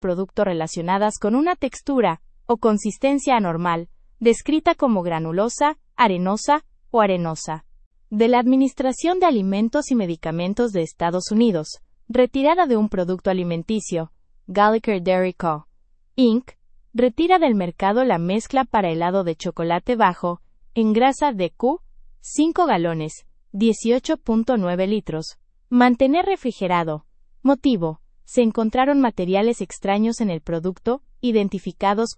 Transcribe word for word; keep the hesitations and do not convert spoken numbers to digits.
producto relacionadas con una textura o consistencia anormal, descrita como granulosa, arenosa o arenosa. De la Administración de Alimentos y Medicamentos de Estados Unidos, retirada de un producto alimenticio, Gallagher Dairy Co. incorporated, retira del mercado la mezcla para helado de chocolate bajo, en grasa de Q, cinco galones, dieciocho punto nueve litros. Mantener refrigerado. Motivo: se encontraron materiales extraños en el producto, identificados